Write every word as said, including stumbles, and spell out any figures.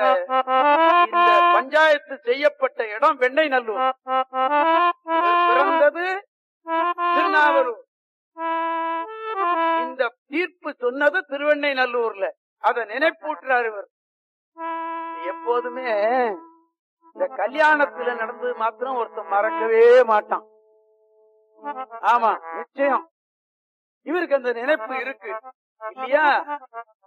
இந்த பஞ்சாயத்து செய்யப்பட்ட இடம் வெண்ணெய்நல்லூர், பிறந்தது திருநாவலூர். இந்த தீர்ப்பு சொன்னது திருவெண்ணெய்நல்லூர்ல. அதை நினைப்பூட்டுறாரு இவர். எப்போதுமே இந்த கல்யாணத்துல நடந்தது மாத்திரம் ஒருத்தன் மறக்கவே மாட்டான். ஆமா, நிச்சயம் இவருக்கு அந்த நினைப்பு இருக்கு இல்லையா?